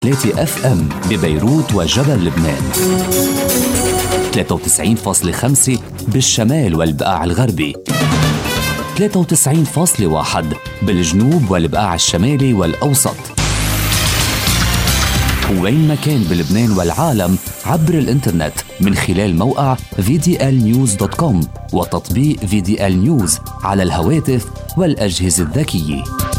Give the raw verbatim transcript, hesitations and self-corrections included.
ثلاثة اف ام ببيروت وجبل لبنان، ثلاثة وتسعين فاصلة خمسة بالشمال والبقاع الغربي، ثلاثة وتسعين فاصلة واحد بالجنوب والبقاع الشمالي والأوسط، وين ما كان بلبنان والعالم عبر الإنترنت من خلال موقع في دي إل نيوز دوت كوم وتطبيق في دي إل نيوز على الهواتف والأجهزة الذكية.